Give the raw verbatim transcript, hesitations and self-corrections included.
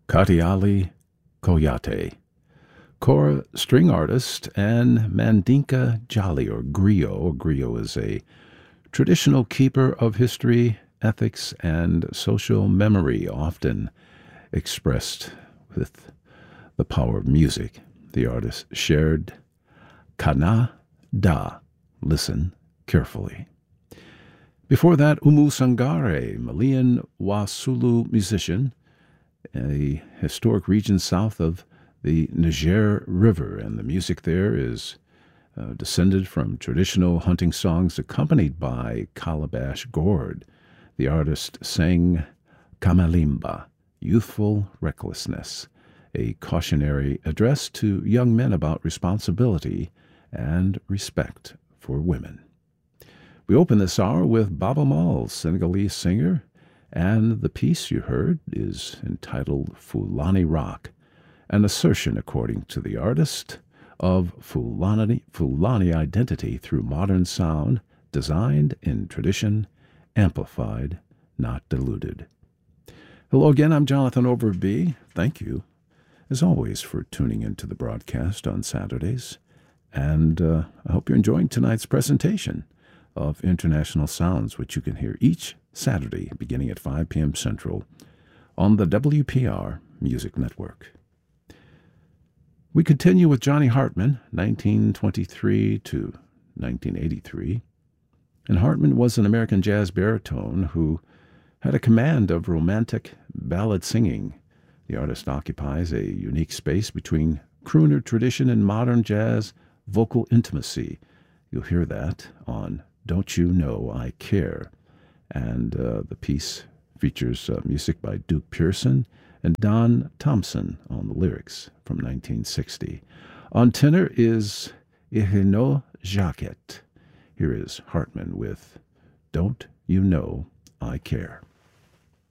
Katiali Koyate, Kora string artist, and Mandinka Jali, or griot. Griot is a traditional keeper of history, ethics, and social memory, often expressed with the power of music. The artist shared Kana Da. Listen carefully. Before that, Umu Sangare, Malian Wasulu musician, a historic region south of the Niger River, and the music there is uh, descended from traditional hunting songs accompanied by calabash gourd. The artist sang Kamalimba, youthful recklessness, a cautionary address to young men about responsibility and respect for women. We open this hour with Baba Maal, Senegalese singer, and the piece you heard is entitled Fulani Rock, an assertion, according to the artist, of Fulani, Fulani identity through modern sound, designed in tradition, amplified, not diluted. Hello again, I'm Jonathan Overby. Thank you, as always, for tuning into the broadcast on Saturdays, and uh, I hope you're enjoying tonight's presentation of International Sounds, which you can hear each Saturday beginning at five p.m. Central on the W P R Music Network. We continue with Johnny Hartman, nineteen twenty-three to nineteen eighty-three. And Hartman was an American jazz baritone who had a command of romantic ballad singing. The artist occupies a unique space between crooner tradition and modern jazz vocal intimacy. You'll hear that on Don't You Know I Care. And uh, the piece features uh, music by Duke Pearson and Don Thompson on the lyrics from nineteen sixty. On tenor is Ihino Jacquet. Here is Hartman with Don't You Know I Care.